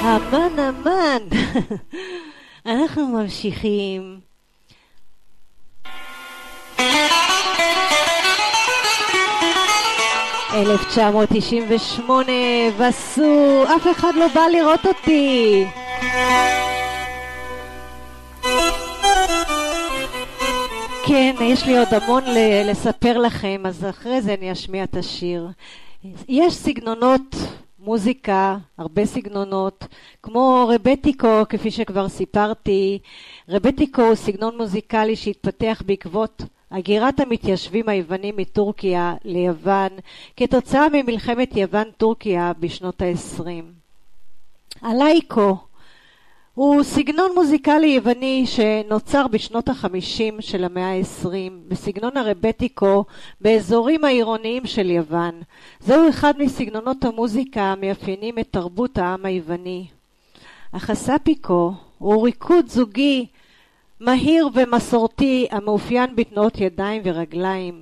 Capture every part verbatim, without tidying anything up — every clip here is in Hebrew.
אמן אמן. אנחנו ממשיכים. אלף תשע מאות תשעים ושמונה, וסו, אף אחד לא בא לראות אותי. כן, יש לי עוד המון לספר לכם, אז אחרי זה אני אשמיע את השיר. יש סגנונות מוזיקה, הרבה סגנונות, כמו רבטיקו, כפי שכבר סיפרתי. רבטיקו הוא סגנון מוזיקלי שהתפתח בעקבות הגירת המתיישבים היוונים מטורקיה ליוון, כתוצאה ממלחמת יוון-טורקיה בשנות ה-עשרים. הלייקו הוא סגנון מוזיקלי יווני שנוצר בשנות ה-חמישים של המאה ה-עשרים, בסגנון הרבטיקו באזורים העירוניים של יוון. זהו אחד מסגנונות המוזיקה המאפיינים את תרבות העם היווני. החספיקו הוא ריקוד זוגי מהיר ומסורתי המאופיין בתנועות ידיים ורגליים.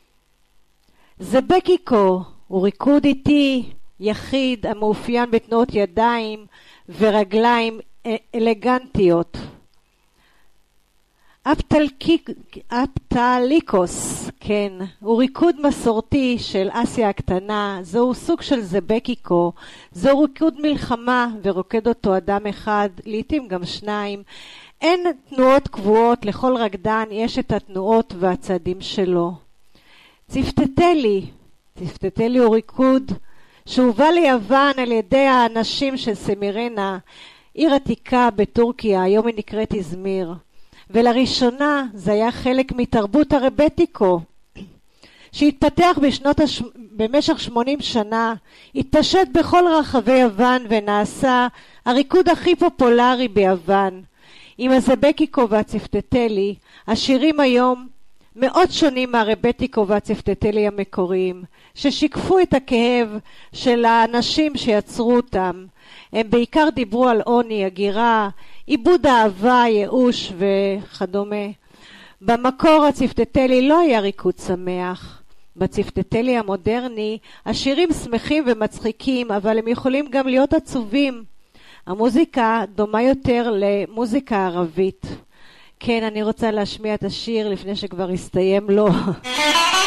זבקיקו הוא ריקוד איטי יחיד המאופיין בתנועות ידיים ורגליים אלגנטיות. אפטליקוס, כן, הוא ריקוד מסורתי של אסיה הקטנה. זהו סוג של זבקיקו. זהו ריקוד מלחמה ורוקד אותו אדם אחד, לעתים גם שניים. אין תנועות קבועות, לכל רקדן יש את התנועות והצעדים שלו. צפתתלי, צפתתלי הוא ריקוד שהובא ליוון על ידי האנשים של סמירנה, עיר עתיקה בטורקיה, היום היא נקראת איזמיר. ולראשונה זה היה חלק מתרבות הרבטיקו, שהתפתח בשנות הש... במשך שמונים שנה, התפשט בכל רחבי יוון ונעשה הריקוד הכי פופולרי ביוון. עם הזבקיקו והצפתתלי, השירים היום מאוד שונים מהרבטיקו והצפתתלי המקוריים, ששיקפו את הכאב של האנשים שיצרו אותם. הם בעיקר דיברו על עוני, הגירה, עיבוד אהבה, ייאוש וכדומה. במקור הצפתתלי לא היה ריקוד שמח. בצפתתלי המודרני השירים שמחים ומצחיקים, אבל הם יכולים גם להיות עצובים. המוזיקה דומה יותר למוזיקה ערבית. כן, אני רוצה להשמיע את השיר לפני שכבר הסתיים לו.